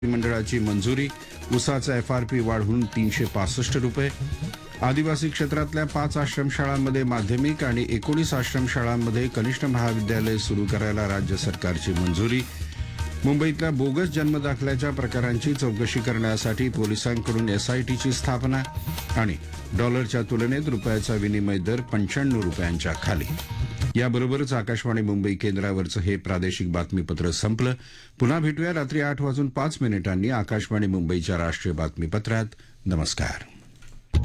मंडळाची मंजुरी. ऊसाचा एफआरपी वाढवून ₹365. आदिवासी क्षेत्रातल्या 5 आश्रमशाळांमध्ये माध्यमिक आणि 19 आश्रमशाळांमध्ये कनिष्ठ महाविद्यालय सुरू करायला राज्य सरकारची मंजुरी. मुंबईतल्या बोगस जन्मदाखल्याच्या प्रकारांची चौकशी करण्यासाठी पोलिसांकडून एसआयटीची स्थापना. आणि डॉलरच्या तुलनेत रुपयाचा विनिमय दर ₹95 खाली. याबरोबरच आकाशवाणी मुंबई केंद्रावरचं हे प्रादेशिक बातमीपत्र संपलं. पुन्हा भेटूया रात्री 8:05 आकाशवाणी मुंबईच्या राष्ट्रीय बातमीपत्रात. नमस्कार.